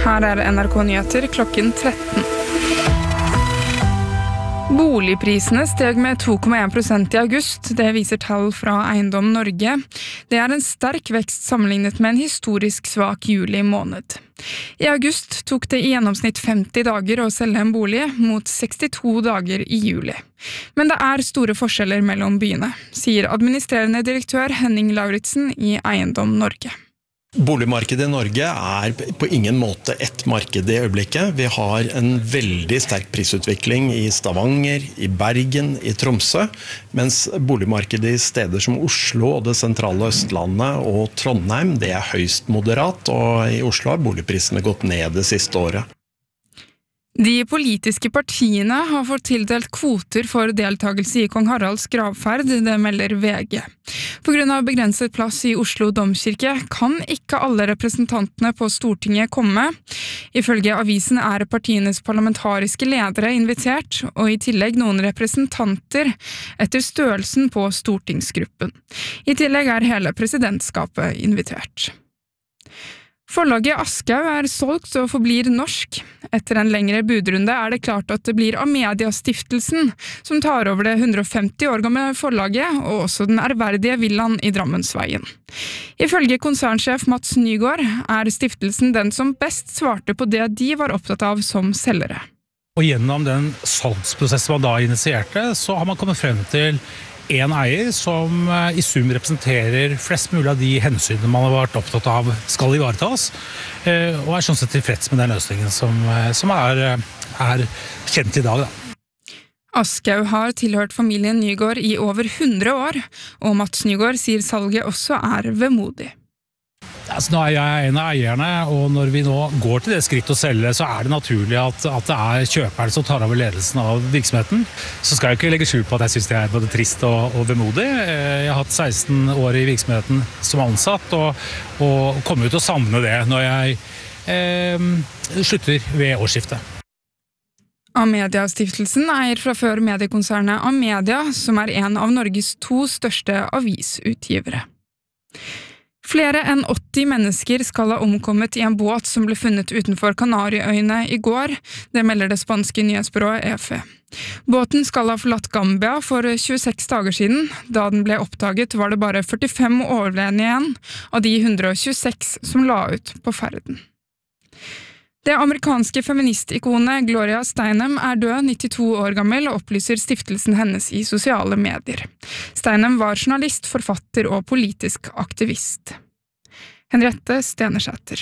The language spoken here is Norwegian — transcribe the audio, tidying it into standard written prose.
Her NRK Nyheter klokken 13. Boligprisene steg med 2,1% i august, det viser tall fra Eiendom Norge. Det en sterk vekst sammenlignet med en historisk svak juli måned. I august tok det i gjennomsnitt 50 dager å selge en bolig, mot 62 dager i juli. Men det store forskjeller mellom byene, sier administrerende direktør Henning Lauritsen i Eiendom Norge. Boligmarkedet i Norge på ingen måte ett marked i øyeblikket. Vi har en veldig sterk prisutvikling i Stavanger, i Bergen, i Tromsø, mens boligmarkedet i steder som Oslo og det sentrale Østlandet og Trondheim, det høyst moderat, og i Oslo har boligprisene gått ned det siste året. De politiske partiene har fått tildelt kvoter for deltakelse i Kong Haralds gravferd, det melder VG. På grunn av begrenset plass i Oslo Domkirke kan ikke alle representantene på Stortinget komme. Ifølge avisen partienes parlamentariske ledere invitert, og i tillegg noen representanter etter størrelsen på stortingsgruppen. I tillegg hele presidentskapet invitert. Forlaget Aschehoug solgt og forblir norsk. Etter en lengre budrunde det klart at det blir Amedia-stiftelsen som tar over det 150 år gamle forlaget, og også den ærverdige villaen i Drammensveien. Ifølge konsernsjef Mats Nygaard stiftelsen den som best svarte på det de var opptatt av som selgere. Og gjennom den salgsprosessen man da initierte, så har man kommet frem til en eier som i sum representerer flest mulig av de hensynene man har vært opptatt av skal ivaretas, og sånn sett tilfreds med den løsningen som kjent i dag. Aschehoug har tilhørt familien Nygaard i over 100 år, og Mats Nygaard sier salget også vemodig. Nå jeg en av eierne, og når vi nå går til det skritt å selge, så det naturlig at det kjøperen som tar over ledelsen av virksomheten. Så skal jeg ikke legge skjul på at jeg synes det både trist og vemodig. Jeg har hatt 16 år i virksomheten som ansatt, og kommer ut til å savne det når jeg slutter ved årsskiftet. Amedia-stiftelsen eier fra før mediekonsernet Amedia, som en av Norges 2 største avisutgivere. Flere enn 80 mennesker skal ha omkommet i en båt som ble funnet utenfor Kanariøyene i går, det melder det spanske nyhetsbyrået EFE. Båten skal ha forlatt Gambia for 26 dager siden. Da den ble oppdaget var det bare 45 overlevende igjen av de 126 som la ut på ferden. Det amerikanske feministikonet Gloria Steinem død, 92 år gammel, og opplyser stiftelsen hennes i sosiale medier. Steinem var journalist, forfatter og politisk aktivist. Henriette Stenersæter.